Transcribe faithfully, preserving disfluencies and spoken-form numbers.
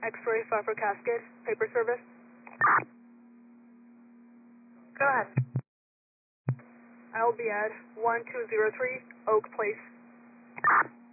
X-ray five for casket, paper service. Go ahead. I will be at one two zero three Oak Place.